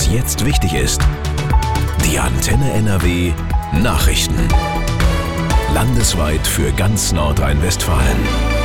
was jetzt wichtig ist. Die Antenne NRW Nachrichten. Landesweit für ganz Nordrhein-Westfalen.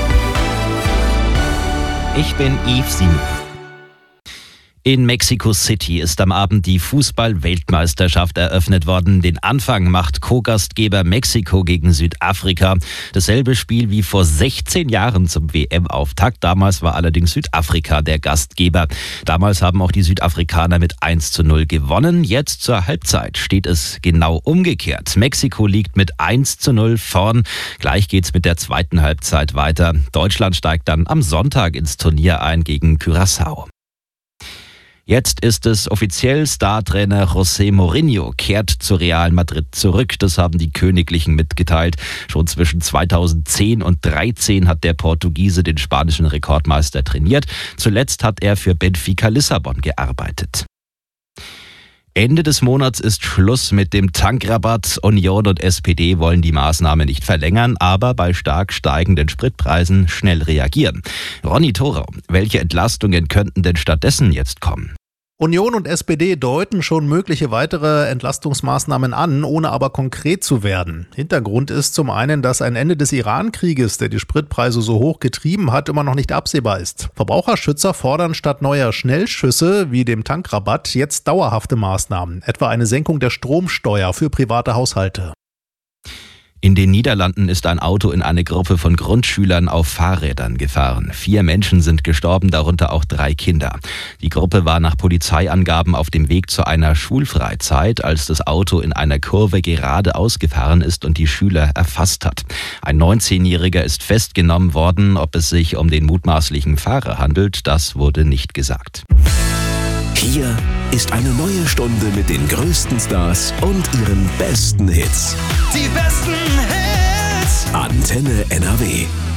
Ich bin Yves Sieben. In Mexico City ist am Abend die Fußball-Weltmeisterschaft eröffnet worden. Den Anfang macht Co-Gastgeber Mexiko gegen Südafrika. Dasselbe Spiel wie vor 16 Jahren zum WM-Auftakt. Damals war allerdings Südafrika der Gastgeber. Damals haben auch die Südafrikaner mit 1:0 gewonnen. Jetzt zur Halbzeit steht es genau umgekehrt. Mexiko liegt mit 1:0 vorn. Gleich geht's mit der zweiten Halbzeit weiter. Deutschland steigt dann am Sonntag ins Turnier ein gegen Curaçao. Jetzt ist es offiziell, Startrainer José Mourinho kehrt zu Real Madrid zurück. Das haben die Königlichen mitgeteilt. Schon zwischen 2010 und 2013 hat der Portugiese den spanischen Rekordmeister trainiert. Zuletzt hat er für Benfica Lissabon gearbeitet. Ende des Monats ist Schluss mit dem Tankrabatt. Union und SPD wollen die Maßnahme nicht verlängern, aber bei stark steigenden Spritpreisen schnell reagieren. Ronny Thorau, welche Entlastungen könnten denn stattdessen jetzt kommen? Union und SPD deuten schon mögliche weitere Entlastungsmaßnahmen an, ohne aber konkret zu werden. Hintergrund ist zum einen, dass ein Ende des Iran-Krieges, der die Spritpreise so hoch getrieben hat, immer noch nicht absehbar ist. Verbraucherschützer fordern statt neuer Schnellschüsse wie dem Tankrabatt jetzt dauerhafte Maßnahmen, etwa eine Senkung der Stromsteuer für private Haushalte. In den Niederlanden ist ein Auto in eine Gruppe von Grundschülern auf Fahrrädern gefahren. 4 Menschen sind gestorben, darunter auch 3 Kinder. Die Gruppe war nach Polizeiangaben auf dem Weg zu einer Schulfreizeit, als das Auto in einer Kurve geradeaus gefahren ist und die Schüler erfasst hat. Ein 19-Jähriger ist festgenommen worden. Ob es sich um den mutmaßlichen Fahrer handelt, das wurde nicht gesagt. Hier ist eine neue Stunde mit den größten Stars und ihren besten Hits. Die besten Hits. Antenne NRW.